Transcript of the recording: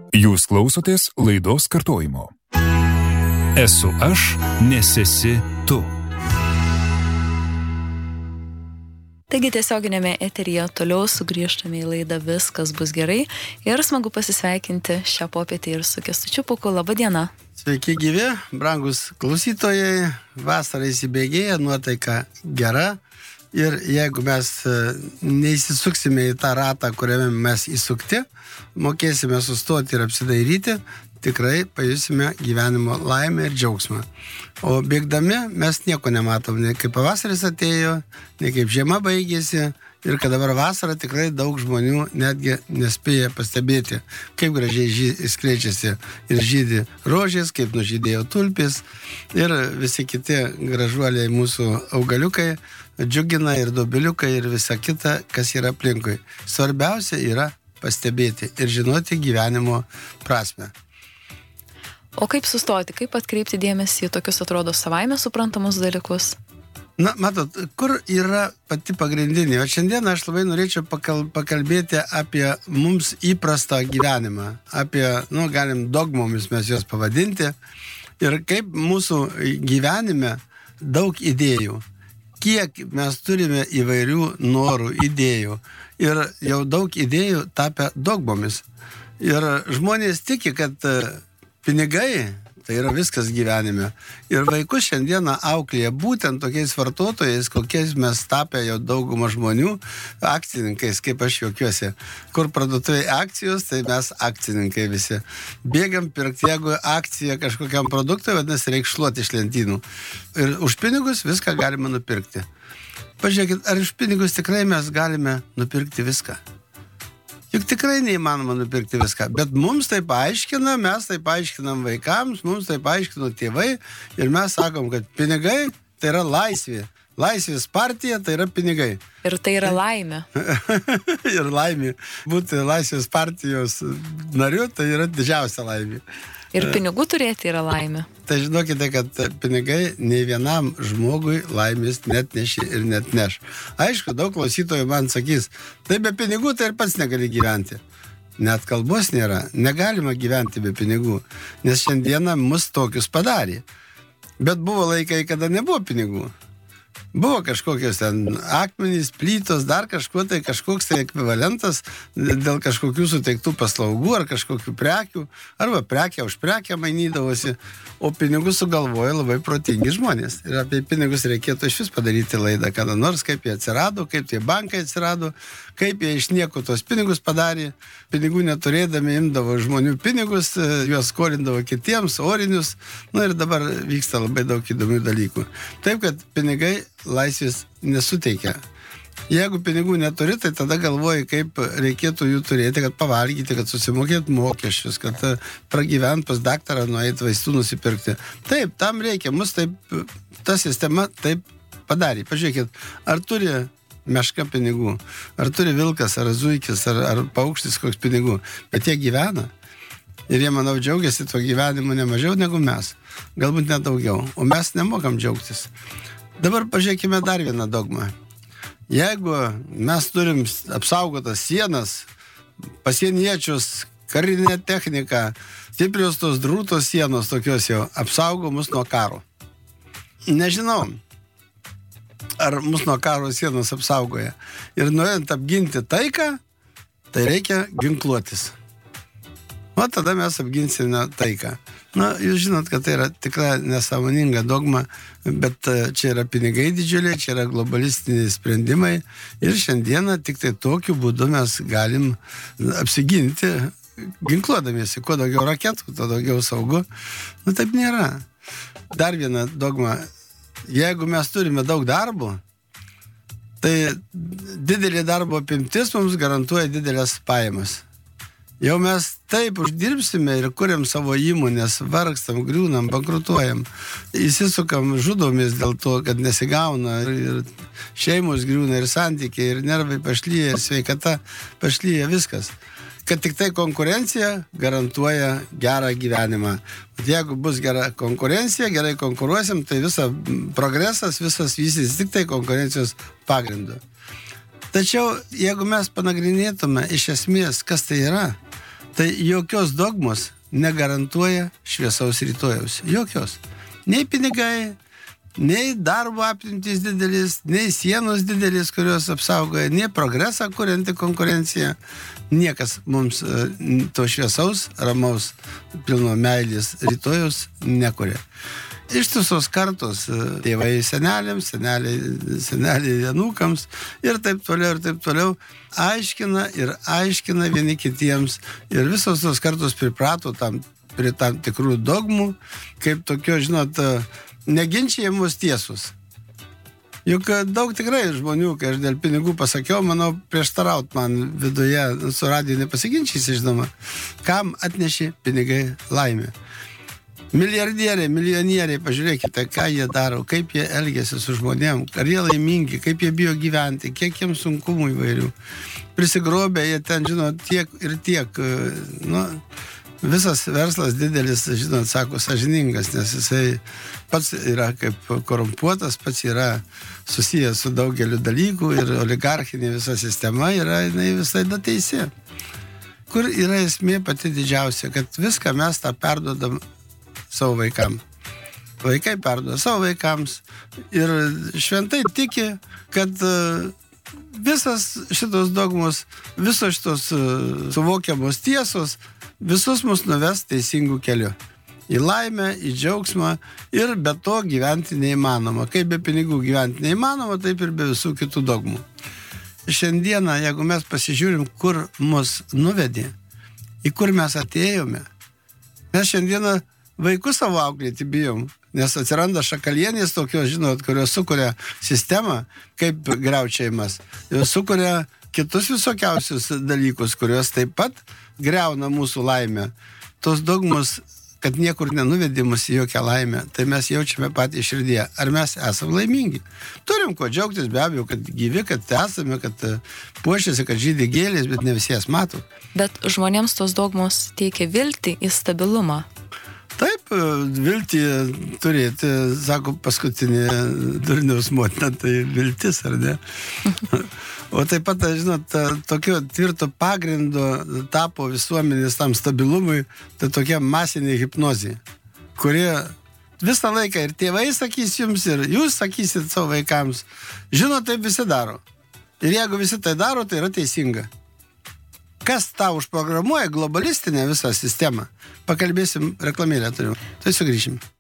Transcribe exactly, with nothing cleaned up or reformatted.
Jūs klausotės laidos kartojimo. Esu aš, nes esi tu. Taigi tiesioginėme eteryje toliau sugrįžtame į laidą Viskas bus gerai ir smagu pasisveikinti šią popietę ir su Kęstučiu Pūku. Labą dieną. Sveiki gyvi, brangus klausytojai, vasara įsibėgėja, nuotaika gera ir jeigu mes neįsisuksime į tą ratą, kuriame mes įsukti, mokėsime sustoti ir apsidairyti, tikrai pajusime gyvenimo laimę ir džiaugsmą. O bėgdami mes nieko nematom, ne kaip pavasaris atėjo, ne kaip žiema baigėsi ir kad dabar vasara tikrai daug žmonių netgi nespėja pastebėti, kaip gražiai skleidžiasi ir žydi rožės, kaip nužydėjo tulpės ir visi kiti gražuoliai mūsų augaliukai džiugina ir dobiliukai ir visa kita, kas yra aplinkui. Svarbiausia yra pastebėti ir žinoti gyvenimo prasme. O kaip sustoti, kaip atkreipti dėmesį į tokius atrodo savaime suprantamus dalykus? Na, matot, kur yra pati pagrindinė? O šiandien aš labai norėčiau pakal, pakalbėti apie mums įprastą gyvenimą, apie, nu, galim dogmomis mes juos pavadinti, ir kaip mūsų gyvenime daug idėjų. Kiek mes turime įvairių norų, idėjų ir jau daug idėjų tapę dogmomis. Ir žmonės tiki, kad pinigai tai yra viskas gyvenime. Ir vaikus šiandieną auklėja būtent tokiais vartotojais, kokiais mes tapę jau daugumą žmonių, akcininkais, kaip aš juokiuosi. Kur parduotuvėje akcijos, tai mes akcininkai visi. Bėgam pirkti, jeigu akcija kažkokiam produktui, vadinasi, reikia šluoti iš lentynų. Ir už pinigus viską galima nupirkti. Pažiūrėkit, ar už pinigus tikrai mes galime nupirkti viską? Juk tikrai neįmanoma nupirkti viską, bet mums tai paaiškina, mes tai paaiškinam vaikams, mums tai paaiškino tėvai ir mes sakom, kad pinigai tai yra laisvė. Laisvės partija tai yra pinigai. Ir tai yra laimė. Ir laimė. Būti Laisvės partijos nariu tai yra didžiausia laimė. Ir pinigų turėti yra laimė. Tai žinokite, kad pinigai nei vienam žmogui laimės net neši ir net neš. Aišku, daug klausytojų man sakys, tai be pinigų tai ir pats negali gyventi. Net kalbos nėra. Negalima gyventi be pinigų, nes šiandieną mus tokius padarė. Bet buvo laikai, kada nebuvo pinigų. Buvo kažkokios ten akmenys, plytos, dar kažkuo tai kažkoks tai ekvivalentas dėl kažkokių suteiktų paslaugų ar kažkokių prekių, arba prekia už prekę mainydavosi, o pinigus sugalvoja labai protingi žmonės. Ir apie pinigus reikėtų iš vis padaryti laidą kada nors, kaip jie atsirado, kaip tie bankai atsirado, kaip jie iš nieko tos pinigus padarė. Pinigų neturėdami imdavo žmonių pinigus, juos skolindavo kitiems, orinius, nu ir dabar vyksta labai daug įdomių dalykų. Taip, kad pinigai laisvės nesuteikia. Jeigu pinigų neturi, tai tada galvoji, kaip reikėtų jų turėti, kad pavalgyti, kad susimokėti mokesčius, kad pragyvent pas daktarą, nueit vaistų nusipirkti. Taip, tam reikia. Mus taip, ta sistema taip padarė. Pažiūrėkit, ar turi meška pinigų, ar turi vilkas, ar zuikis, ar, ar paukštis koks pinigų. Bet jie gyvena. Ir jie, manau, džiaugiasi tuo gyvenimu ne mažiau negu mes. Galbūt net daugiau. O mes nemokam džiaugtis. Dabar pažiūrėkime dar vieną dogmą. Jeigu mes turim apsaugotas sienas, pasieniečius, karinę techniką, stiprios tos drūtos sienos tokios jau apsaugo mus nuo karo. Nežinau, ar mus nuo karo sienos apsaugoja. Ir norint apginti taiką, tai reikia ginkluotis. O tada mes apginsime taiką. Na, jūs žinot, kad tai yra tikra nesąmoninga dogma, bet čia yra pinigai didžiuliai, čia yra globalistiniai sprendimai ir šiandieną tik tai tokiu būdu mes galim apsiginti ginkluodamiesi. Kuo daugiau raketų, tuo daugiau saugu. Nu, taip nėra. Dar viena dogma. Jeigu mes turime daug darbo, tai didelė darbo apimtis mums garantuoja didelės pajamas. Jau mes taip uždirbsime ir kuriam savo įmonės, vargstam, griūnam, bankrutuojam, įsisukam, žudomės dėl to, kad nesigauna ir šeimos griūna, ir santykiai, ir nervai pašlyja, ir sveikata pašlyja, viskas. Kad tik tai konkurencija garantuoja gerą gyvenimą. Bet jeigu bus gera konkurencija, gerai konkuruosim, tai visa progresas, visas vysis tik tai konkurencijos pagrindu. Tačiau, jeigu mes panagrinėtume iš esmės, kas tai yra, Tai jokios dogmos negarantuoja šviesaus rytojaus. Jokios. Nei pinigai, nei darbo apimtys didelis, nei sienos didelis, kurios apsaugoja, nei progresą kurianti konkurencija. Niekas mums to šviesaus, ramaus, pilno meilės rytojaus nekuria. Ištisos kartos, tėvai seneliams, seneliai, seneliai anūkams ir taip toliau, ir taip toliau, aiškina ir aiškina vieni kitiems. Ir visos tos kartos priprato tam, prie tam tikrų dogmų, kaip tokio, žinot, neginčiamus tiesus. Juk daug tikrai žmonių, kai aš dėl pinigų pasakiau, manau, prieštaraut man viduje, su radiju nepasiginčysi, žinoma, kam atneši pinigai laimę. Milijardieriai, milijonieriai, pažiūrėkite, ką jie daro, kaip jie elgiasi su žmonėm, ar jie laimingi, kaip jie bijo gyventi, kiek jiems sunkumų įvairių. Prisigrobė jie ten, žinot, tiek ir tiek. Nu, visas verslas didelis, žinot, sako, sąžiningas, nes jisai pats yra kaip korumpuotas, pats yra susijęs su daugeliu dalykų ir oligarchinė visa sistema yra jinai visai teisi. Kur yra esmė pati didžiausia, kad viską mes tą perduodam savo vaikam. Vaikai perduoda savo vaikams ir šventai tiki, kad visas šitos dogmos, visos šitos suvokiamos tiesos, visus mus nuves teisingų kelių. Į laimę, į džiaugsmą ir be to gyventi neįmanoma. Kaip be pinigų gyventi neįmanoma, taip ir be visų kitų dogmų. Šiandieną, jeigu mes pasižiūrim, kur mus nuvedė, į kur mes atėjome, mes šiandieną vaikus savo auklėti bijom, nes atsiranda šakalienės tokios, žinot, kurios sukuria sistemą, kaip griaučiajimas. Jos sukuria kitus visokiausius dalykus, kurios taip pat griauna mūsų laimę. Tos dogmos, kad niekur nenuvedimus į jokią laimę, tai mes jaučiame patį širdyje. Ar mes esame laimingi? Turim ko džiaugtis, be abejo, kad gyvi, kad esame, kad puošiasi, kad žydi gėlės, bet ne visi jas mato. Bet žmonėms tos dogmos teikia viltį į stabilumą. Taip, viltį turėti, sako, paskutinė durniaus motina, tai viltis, ar ne? O taip pat, žinot, tokio tvirto pagrindo tapo visuomenės tam stabilumui, tai tokia masinė hipnozė, kurie visą laiką ir tėvai sakys jums, ir jūs sakysit savo vaikams, žinot, taip visi daro. Ir jeigu visi tai daro, tai yra teisinga. Kas tau užprogramuoja globalistinę visą sistemą? Pakalbėsim, reklamėlę turiu. Tai sugrįšim.